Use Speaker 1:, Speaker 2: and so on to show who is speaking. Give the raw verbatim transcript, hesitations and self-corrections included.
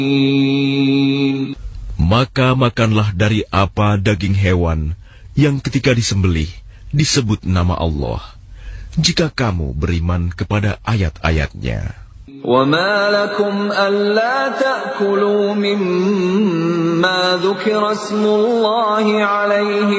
Speaker 1: Maka makanlah dari apa daging hewan yang ketika disembelih disebut nama Allah, jika kamu beriman kepada ayat-ayatnya.
Speaker 2: وَمَا لَكُمْ أَلَّا تَأْكُلُوا مِمَّا ذُكِرَ اسْمُ اللَّهِ عَلَيْهِ